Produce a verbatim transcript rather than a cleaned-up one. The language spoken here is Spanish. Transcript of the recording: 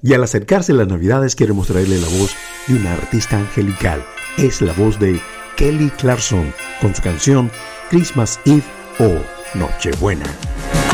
Y al acercarse las Navidades queremos traerle la voz de una artista angelical. Es la voz de Kelly Clarkson con su canción Christmas Eve o Nochebuena.